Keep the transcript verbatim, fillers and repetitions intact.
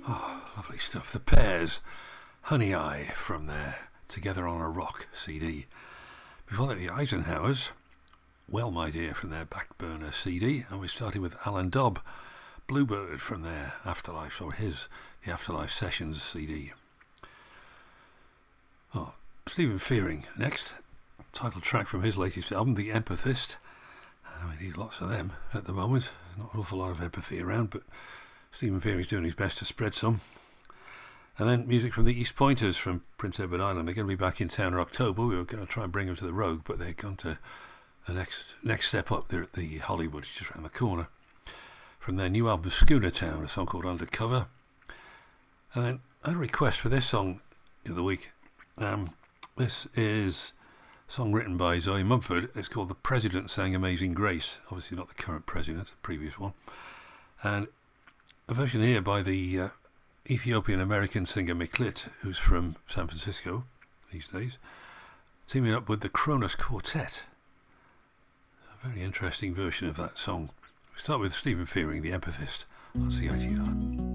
Lovely stuff. The Pears, Honey Eye from their Together on a Rock C D. Before that, the Eisenhowers, Well My Dear from their Backburner C D. And we started with Alan Dobb, Bluebird from their Afterlife, or his The Afterlife Sessions C D. Oh, Stephen Fearing next. Title track from his latest album, The Empathist. Uh, we need lots of them at the moment. Not an awful lot of empathy around, but Stephen Fearing's doing his best to spread some. And then music from the East Pointers from Prince Edward Island. They're going to be back in town in October. We were going to try and bring them to the Rogue, but they've gone to the next next step up. They're at the Hollywood, just around the corner. From their new album, Schooner Town, a song called Undercover. And then I had a request for this song the other week. Um, this is a song written by Zoe Mumford. It's called The President Sang Amazing Grace. Obviously not the current president, the previous one. And a version here by the uh, Ethiopian-American singer Miklit, who's from San Francisco these days, teaming up with the Kronos Quartet. A very interesting version of that song. We start with Stephen Fearing, The Empathist, on C I T R.